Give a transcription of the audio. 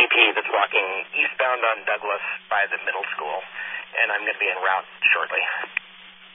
TP that's walking eastbound on Douglas by the middle school, and I'm going to be en route shortly.